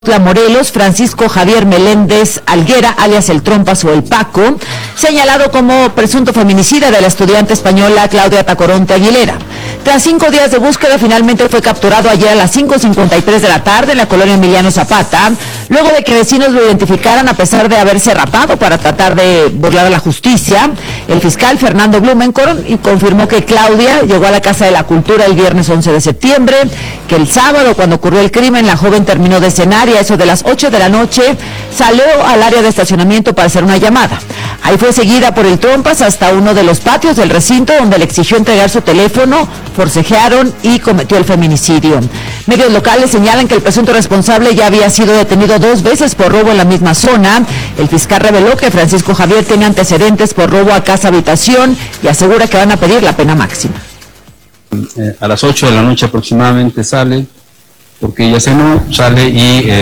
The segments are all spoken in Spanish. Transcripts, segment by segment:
Morelos, Francisco Javier Meléndez Alguera, alias el Trompas o el Paco, señalado como presunto feminicida de la estudiante española Claudia Tacoronte Aguilera. Tras 5 días de búsqueda, finalmente fue capturado ayer a las 5:53 de la tarde en la colonia Emiliano Zapata, luego de que vecinos lo identificaran a pesar de haberse rapado para tratar de burlar a la justicia. El fiscal Fernando Blumenkorn confirmó que Claudia llegó a la Casa de la Cultura el viernes 11 de septiembre, que el sábado, cuando ocurrió el crimen, la joven terminó de cenar y a eso de las 8 de la noche salió al área de estacionamiento para hacer una llamada. Ahí fue seguida por el Trompas hasta uno de los patios del recinto, donde le exigió entregar su teléfono, forcejearon y cometió el feminicidio. Medios locales señalan que el presunto responsable ya había sido detenido 2 veces por robo en la misma zona. El fiscal reveló que Francisco Javier tiene antecedentes por robo a casa-habitación y asegura que van a pedir la pena máxima. A las 8 de la noche aproximadamente sale, porque ella cenó, sale y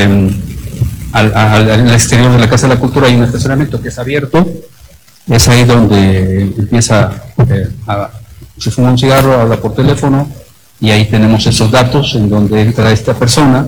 al exterior de la Casa de la Cultura hay un estacionamiento que es abierto. Es ahí donde empieza se fuma un cigarro, habla por teléfono y ahí tenemos esos datos en donde entra esta persona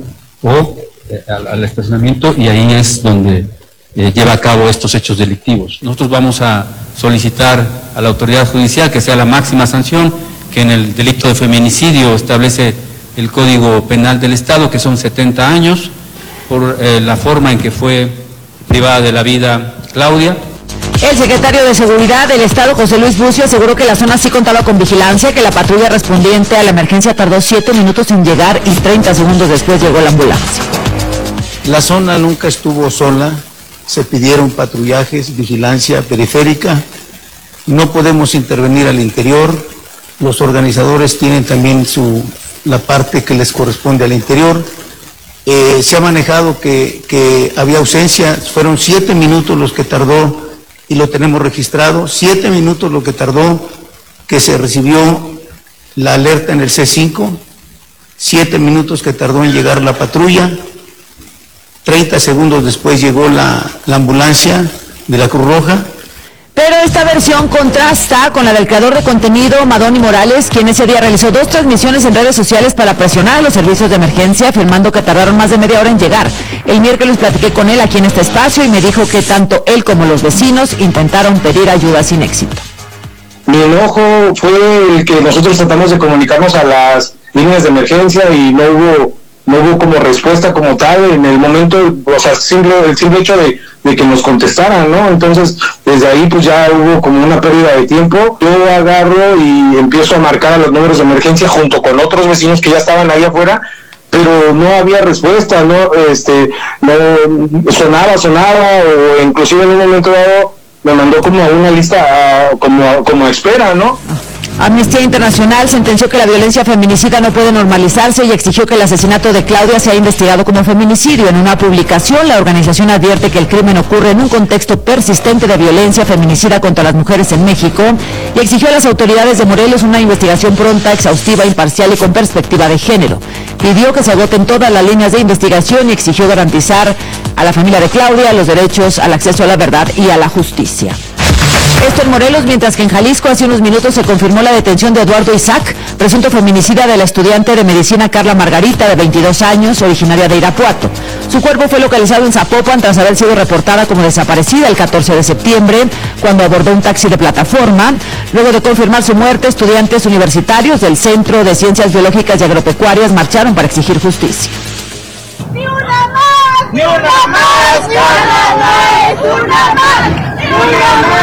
al estacionamiento y ahí es donde lleva a cabo estos hechos delictivos. Nosotros vamos a solicitar a la autoridad judicial que sea la máxima sanción, que en el delito de feminicidio establece el Código Penal del Estado, que son 70 años, por la forma en que fue privada de la vida Claudia. El secretario de Seguridad del Estado, José Luis Bucio, aseguró que la zona sí contaba con vigilancia, que la patrulla respondiente a la emergencia tardó 7 minutos en llegar y 30 segundos después llegó la ambulancia. La zona nunca estuvo sola, se pidieron patrullajes, vigilancia periférica, no podemos intervenir al interior, los organizadores tienen también la parte que les corresponde al interior. Se ha manejado que había ausencia, fueron 7 minutos los que tardó, y lo tenemos registrado, 7 minutos lo que tardó que se recibió la alerta en el C5, 7 minutos que tardó en llegar la patrulla, 30 segundos después llegó la ambulancia de la Cruz Roja. Pero esta versión contrasta con la del creador de contenido, Madoni Morales, quien ese día realizó 2 transmisiones en redes sociales para presionar a los servicios de emergencia, afirmando que tardaron más de media hora en llegar. El miércoles platiqué con él aquí en este espacio y me dijo que tanto él como los vecinos intentaron pedir ayuda sin éxito. Mi enojo fue el que nosotros tratamos de comunicarnos a las líneas de emergencia y no hubo como respuesta como tal en el momento, o sea, el simple hecho de que nos contestaran, ¿no? Entonces, desde ahí pues ya hubo como una pérdida de tiempo. Yo agarro y empiezo a marcar a los números de emergencia junto con otros vecinos que ya estaban ahí afuera, pero no había respuesta, no sonaba, o inclusive en un momento dado me mandó como a una lista como a espera, ¿no? Amnistía Internacional sentenció que la violencia feminicida no puede normalizarse y exigió que el asesinato de Claudia sea investigado como feminicidio. En una publicación, la organización advierte que el crimen ocurre en un contexto persistente de violencia feminicida contra las mujeres en México y exigió a las autoridades de Morelos una investigación pronta, exhaustiva, imparcial y con perspectiva de género. Pidió que se agoten todas las líneas de investigación y exigió garantizar a la familia de Claudia los derechos al acceso a la verdad y a la justicia. Esto en Morelos, mientras que en Jalisco hace unos minutos se confirmó la detención de Eduardo Isaac, presunto feminicida de la estudiante de medicina Carla Margarita, de 22 años, originaria de Irapuato. Su cuerpo fue localizado en Zapopan tras haber sido reportada como desaparecida el 14 de septiembre, cuando abordó un taxi de plataforma. Luego de confirmar su muerte, estudiantes universitarios del Centro de Ciencias Biológicas y Agropecuarias marcharon para exigir justicia. ¡Ni una más! ¡Ni una más! ¡Ni una más! ¡Ni una más! ¡Ni una más!